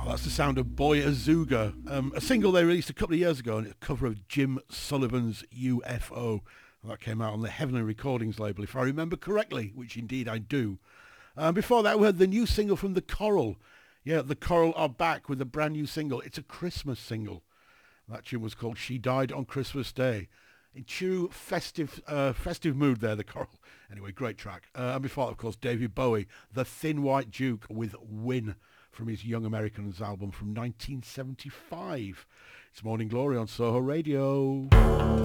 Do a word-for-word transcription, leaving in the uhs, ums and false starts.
Oh, that's the sound of Boy Azooga, um, a single they released a couple of years ago, and a cover of Jim Sullivan's U F O. That came out on the Heavenly Recordings label, if I remember correctly, which indeed I do. Um, before that, we had the new single from The Coral. Yeah, The Coral are back with a brand new single. It's a Christmas single. That tune was called She Died on Christmas Day. In true festive uh, festive mood there, The Coral. Anyway, great track. Uh, and before that, of course, David Bowie, The Thin White Duke with Win, from his Young Americans album from nineteen seventy-five. It's Morning Glory on Soho Radio.